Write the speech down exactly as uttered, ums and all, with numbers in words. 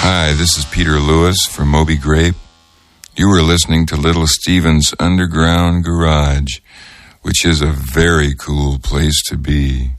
Hi, this is Peter Lewis from Moby Grape. You were listening to Little Steven's Underground Garage, which is a very cool place to be.